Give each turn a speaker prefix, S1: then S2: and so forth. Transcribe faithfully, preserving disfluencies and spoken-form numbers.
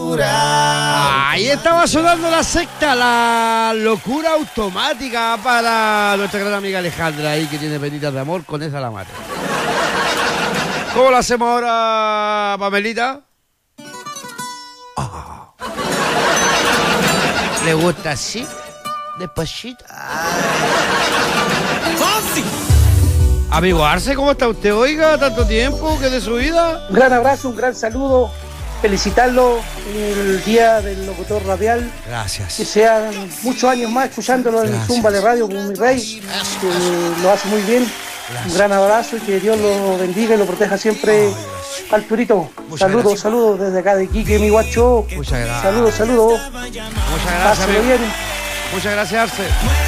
S1: locura.
S2: Ahí estaba sonando la secta, la locura automática para nuestra gran amiga Alejandra ahí que tiene penitas de amor con esa la mate. ¿Cómo lo hacemos ahora, Pamelita? Oh. ¿Le gusta así? Despacito.
S1: Fácil.
S2: Amigo Arce, ¿cómo está usted? Oiga, tanto tiempo, ¿qué de su vida?
S3: Un gran abrazo, un gran saludo, felicitarlo en el día del locutor radial.
S2: Gracias.
S3: Que sean muchos años más escuchándolo en Zumba de Radio con mi rey, que lo hace muy bien. Gracias. Un gran abrazo y que Dios lo bendiga y lo proteja siempre. Oh, al Turito. Saludos, gracias. Saludos desde acá de Quique, mi guacho.
S2: Muchas gracias.
S3: Saludos, saludos.
S2: Muchas gracias.
S3: Bien.
S2: Muchas gracias, Arce.